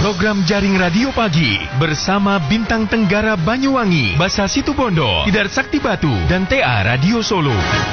program Jaring Radio Pagi bersama Bintang Tenggara Banyuwangi, Basa Situbondo, Tidar Sakti Batu, dan TA Radio Solo.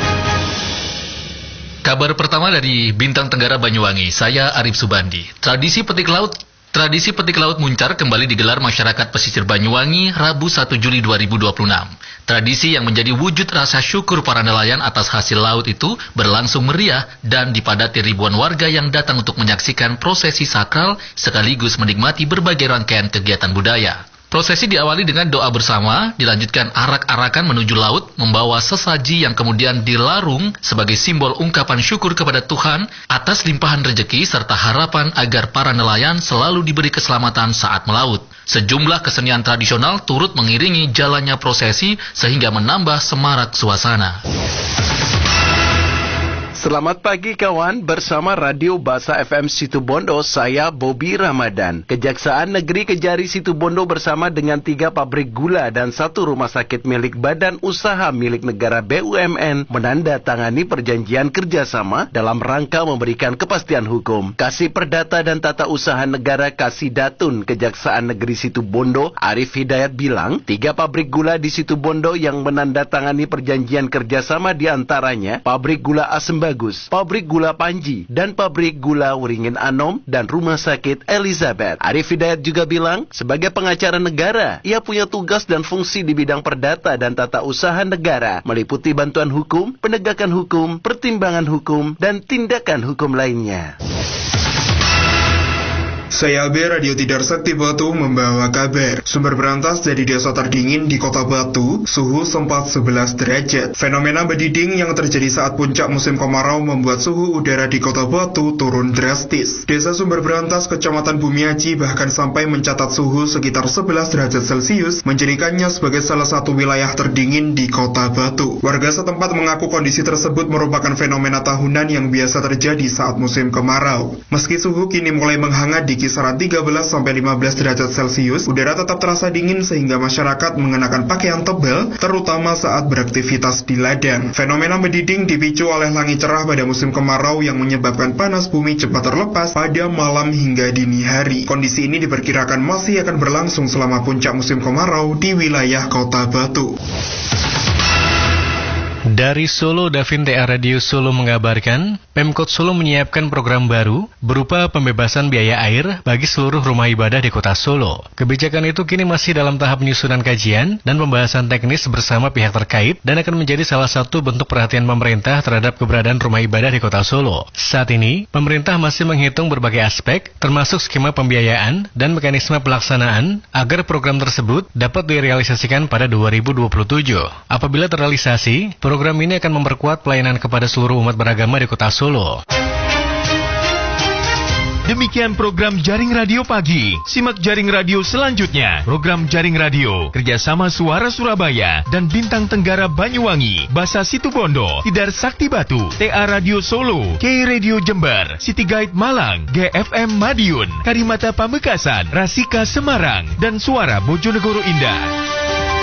Kabar pertama dari Bintang Tenggara Banyuwangi, saya Arif Subandi. Tradisi petik laut muncar kembali digelar masyarakat pesisir Banyuwangi Rabu 1 Juli 2026. Tradisi yang menjadi wujud rasa syukur para nelayan atas hasil laut itu berlangsung meriah dan dipadati ribuan warga yang datang untuk menyaksikan prosesi sakral sekaligus menikmati berbagai rangkaian kegiatan budaya. Prosesi diawali dengan doa bersama, dilanjutkan arak-arakan menuju laut, membawa sesaji yang kemudian dilarung sebagai simbol ungkapan syukur kepada Tuhan atas limpahan rejeki serta harapan agar para nelayan selalu diberi keselamatan saat melaut. Sejumlah kesenian tradisional turut mengiringi jalannya prosesi sehingga menambah semarak suasana. Selamat pagi kawan, bersama Radio Basa FM Situbondo, saya Bobby Ramadan. Kejaksaan Negeri Kejari Situbondo bersama dengan 3 pabrik gula dan 1 rumah sakit milik Badan Usaha milik Negara BUMN menandatangani perjanjian kerjasama dalam rangka memberikan kepastian hukum. Kasih Perdata dan Tata Usaha Negara Kasidatun Kejaksaan Negeri Situbondo, Arif Hidayat bilang, 3 pabrik gula di Situbondo yang menandatangani perjanjian kerjasama diantaranya Pabrik Gula Asem Bagus, Pabrik Gula Panji, dan Pabrik Gula Wringin Anom dan Rumah Sakit Elizabeth. Arif Hidayat juga bilang, sebagai pengacara negara, ia punya tugas dan fungsi di bidang perdata dan tata usaha negara, meliputi bantuan hukum, penegakan hukum, pertimbangan hukum, dan tindakan hukum lainnya. Saya AB Radio Tidar Sakti Batu membawa kabar. Sumber berantas dari desa terdingin di Kota Batu, suhu sempat 11 derajat. Fenomena bediding yang terjadi saat puncak musim kemarau membuat suhu udara di Kota Batu turun drastis. Desa Sumber Berantas, Kecamatan Bumiaji bahkan sampai mencatat suhu sekitar 11 derajat Celcius, menjadikannya sebagai salah satu wilayah terdingin di Kota Batu. Warga setempat mengaku kondisi tersebut merupakan fenomena tahunan yang biasa terjadi saat musim kemarau. Meski suhu kini mulai menghangat di kisaran 13-15 derajat Celcius, udara tetap terasa dingin sehingga masyarakat mengenakan pakaian tebal, terutama saat beraktivitas di ladang. Fenomena bediding dipicu oleh langit cerah pada musim kemarau yang menyebabkan panas bumi cepat terlepas pada malam hingga dini hari. Kondisi ini diperkirakan masih akan berlangsung selama puncak musim kemarau di wilayah Kota Batu. Dari Solo, Davin TA Radio Solo mengabarkan, Pemkot Solo menyiapkan program baru berupa pembebasan biaya air bagi seluruh rumah ibadah di Kota Solo. Kebijakan itu kini masih dalam tahap penyusunan kajian dan pembahasan teknis bersama pihak terkait dan akan menjadi salah satu bentuk perhatian pemerintah terhadap keberadaan rumah ibadah di Kota Solo. Saat ini, pemerintah masih menghitung berbagai aspek, termasuk skema pembiayaan dan mekanisme pelaksanaan agar program tersebut dapat direalisasikan pada 2027. Apabila terrealisasi, program ini akan memperkuat pelayanan kepada seluruh umat beragama di Kota Solo. Demikian program Jaring Radio Pagi. Simak Jaring Radio selanjutnya. Program Jaring Radio kerjasama Suara Surabaya dan Bintang Tenggara Banyuwangi, Basa Situbondo, Tidar Sakti Batu, TA Radio Solo, K Radio Jember, City Guide Malang, GFM Madiun, Karimata Pamekasan, Rasika Semarang, dan Suara Bojonegoro Indah.